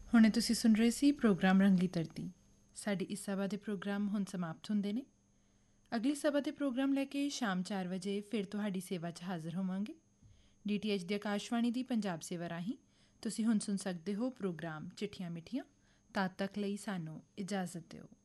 ਹੁਣੇ ਤੁਸੀਂ ਸੁਣ ਰਹੇ ਸੀ ਪ੍ਰੋਗਰਾਮ ਰੰਗਲੀ ਧਰਤੀ। ਸਾਡੀ ਇਸ ਸਭਾ ਦੇ ਪ੍ਰੋਗਰਾਮ ਹੁਣ ਸਮਾਪਤ ਹੁੰਦੇ ਨੇ। ਅਗਲੀ ਸਭਾ ਦੇ ਪ੍ਰੋਗਰਾਮ ਲੈ ਕੇ ਸ਼ਾਮ 4 ਵਜੇ ਫਿਰ ਤੁਹਾਡੀ ਸੇਵਾ 'ਚ ਹਾਜ਼ਰ ਹੋਵਾਂਗੇ। DTH ਦੀ ਆਕਾਸ਼ਵਾਣੀ ਦੀ ਪੰਜਾਬ ਸੇਵਾ ਰਾਹੀਂ ਤੁਸੀਂ ਹੁਣ ਸੁਣ ਸਕਦੇ ਹੋ ਪ੍ਰੋਗਰਾਮ ਚਿੱਠੀਆਂ ਮਿੱਠੀਆਂ। ਤਦ ਤੱਕ ਲਈ ਸਾਨੂੰ ਇਜਾਜ਼ਤ ਦਿਓ।